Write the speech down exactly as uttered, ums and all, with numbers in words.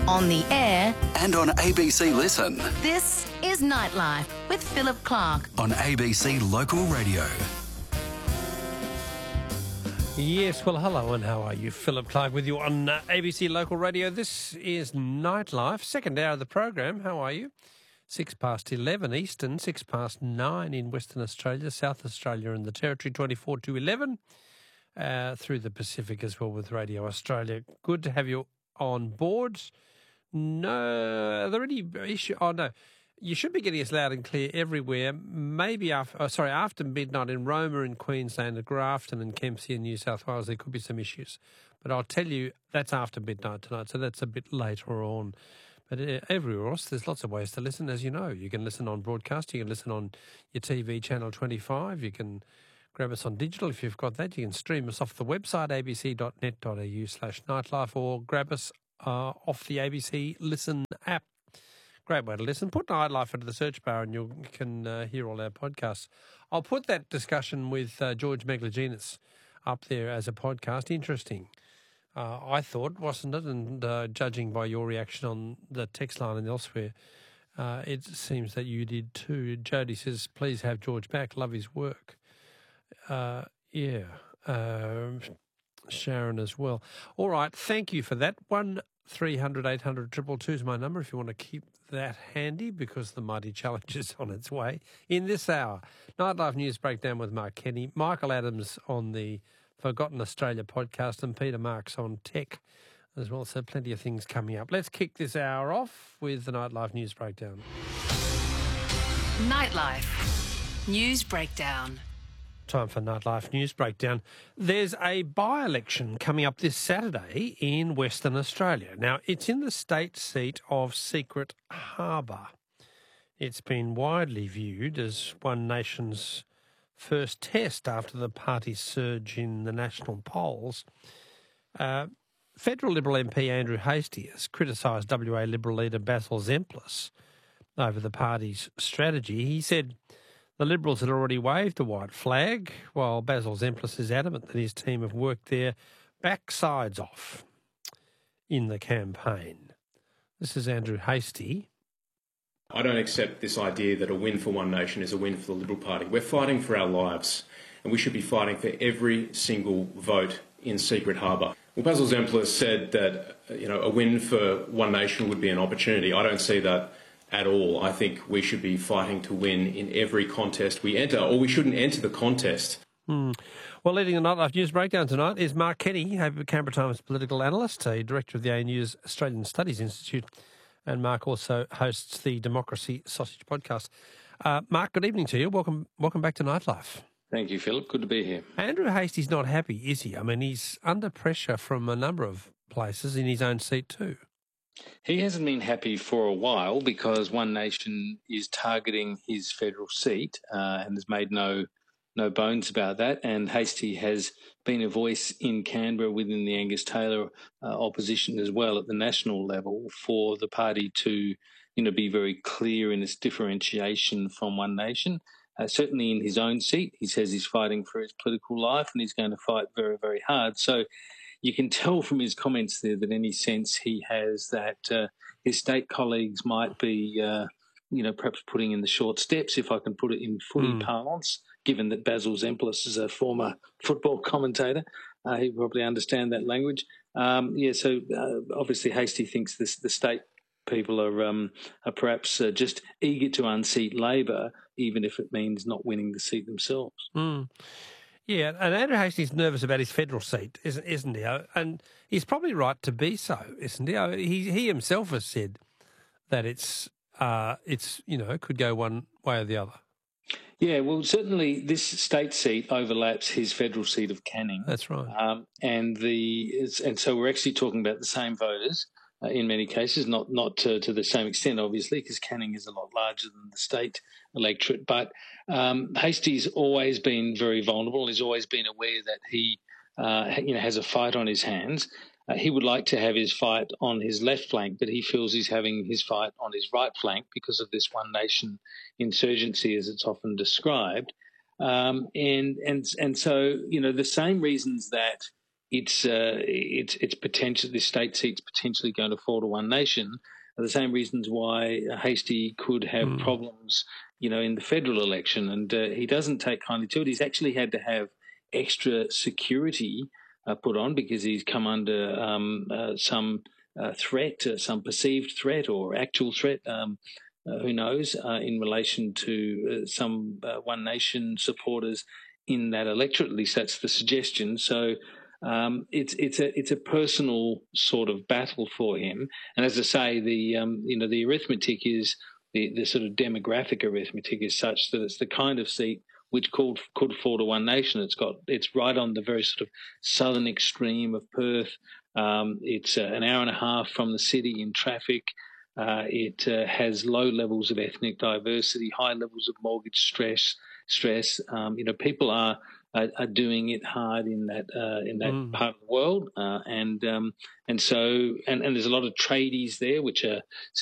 on the air, and on A B C Listen. This is Nightlife with Philip Clark on A B C Local Radio. Yes, well, hello and how are you? Philip Clark with you on uh, A B C Local Radio. This is Nightlife, second hour of the program. How are you? Six past eleven Eastern, six past nine in Western Australia, South Australia and the Territory, twenty-four to eleven uh, through the Pacific as well with Radio Australia. Good to have you on board. No, are there any issue? Oh, no. You should be getting us loud and clear everywhere. Maybe after, oh, sorry, after midnight in Roma in Queensland, at Grafton and Kempsey in New South Wales, there could be some issues. But I'll tell you, that's after midnight tonight, so that's a bit later on. But uh, everywhere else, there's lots of ways to listen, as you know. You can listen on broadcast, you can listen on your T V channel twenty-five, you can grab us on digital if you've got that. You can stream us off the website, abc.net.au slash nightlife, or grab us uh, off the A B C Listen app. Great way to listen. Put Nightlife into the search bar and you can uh, hear all our podcasts. I'll put that discussion with uh, George Megalogenis up there as a podcast. Interesting. Uh, I thought, wasn't it? And uh, judging by your reaction on the text line and elsewhere, uh, it seems that you did too. Jody says, please have George back. Love his work. Uh, yeah. Uh, Sharon as well. All right. Thank you for that. One three hundred eight hundred two two two is my number if you want to keep that handy, because the mighty challenge is on its way. In this hour, Nightlife News Breakdown with Mark Kenny, Michael Adams on the Forgotten Australia podcast, and Peter Marks on tech as well. So plenty of things coming up. Let's kick this hour off with the Nightlife News Breakdown. Nightlife News Breakdown. Time for Nightlife News Breakdown. There's a by-election coming up this Saturday in Western Australia. Now, it's in the state seat of Secret Harbour. It's been widely viewed as One Nation's first test after the party's surge in the national polls. Uh, Federal Liberal M P Andrew Hastie has criticised W A Liberal leader Basil Zemplis over the party's strategy. He said the Liberals had already waved the white flag, while Basil Zemplis is adamant that his team have worked their backsides off in the campaign. This is Andrew Hastie. I don't accept this idea that a win for One Nation is a win for the Liberal Party. We're fighting for our lives, and we should be fighting for every single vote in Secret Harbour. Well, Basil Zemplis said that you know a win for One Nation would be an opportunity. I don't see that at all. I think we should be fighting to win in every contest we enter, or we shouldn't enter the contest. Hmm. Well, leading the Nightlife News Breakdown tonight is Mark Kenny, Canberra Times political analyst, a director of the A N U's Australian Studies Institute, and Mark also hosts the Democracy Sausage podcast. Uh, Mark, good evening to you. Welcome, welcome back to Nightlife. Thank you, Philip. Good to be here. Andrew Hastie's not happy, is he? I mean, he's under pressure from a number of places in his own seat too. He hasn't been happy for a while because One Nation is targeting his federal seat uh, and has made no no bones about that. And Hastie has been a voice in Canberra within the Angus Taylor uh, opposition as well at the national level for the party to, you know, be very clear in its differentiation from One Nation. Uh, certainly in his own seat, he says he's fighting for his political life and he's going to fight very, very hard. So you can tell from his comments there that any sense he has that uh, his state colleagues might be, uh, you know, perhaps putting in the short steps, if I can put it in footy mm. parlance, given that Basil Zemplis is a former football commentator. Uh, he probably understand that language. Um, yeah, so uh, obviously Hastie thinks this, the state people are, um, are perhaps uh, just eager to unseat Labor, even if it means not winning the seat themselves. Mm. Yeah, and Andrew Hastie's nervous about his federal seat, isn't, isn't he? And he's probably right to be so, isn't he? He he himself has said that it's uh, it's you know could go one way or the other. Yeah, well, certainly this state seat overlaps his federal seat of Canning. That's right. Um, and the and so we're actually talking about the same voters uh, in many cases, not not to, to the same extent, obviously, because Canning is a lot larger than the state electorate. But um, Hastie's always been very vulnerable. He's always been aware that he, uh, you know, has a fight on his hands. Uh, he would like to have his fight on his left flank, but he feels he's having his fight on his right flank because of this One Nation insurgency, as it's often described. Um, and and and so, you know, the same reasons that it's uh, it's it's potential. This state seat's potentially going to fall to One Nation. Are the same reasons why Hastie could have mm. problems, you know, in the federal election, and uh, he doesn't take kindly to it. He's actually had to have extra security uh, put on because he's come under um, uh, some uh, threat, uh, some perceived threat or actual threat. Um, uh, who knows? Uh, in relation to uh, some uh, One Nation supporters in that electorate, at least that's the suggestion. So. Um, it's it's a it's a personal sort of battle for him, and as I say, the um, you know the arithmetic is the, the sort of demographic arithmetic is such that it's the kind of seat which could could fall to One Nation. It's got it's right on the very sort of southern extreme of Perth. Um, it's uh, an hour and a half from the city in traffic. Uh, it uh, has low levels of ethnic diversity, high levels of mortgage stress. Stress. Um, you know, people are. Are, are doing it hard in that uh, in that mm. part of the world, uh, and um, and so and, and there's a lot of tradies there, which are